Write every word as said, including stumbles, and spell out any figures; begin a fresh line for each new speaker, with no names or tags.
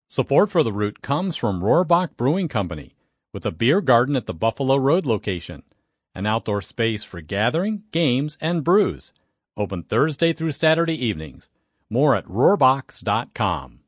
Support for the route comes from Rohrbach Brewing Company, with a beer garden at the Buffalo Road location, an outdoor space for gathering, games, and brews. Open Thursday through Saturday evenings. More at rohrbachs dot com.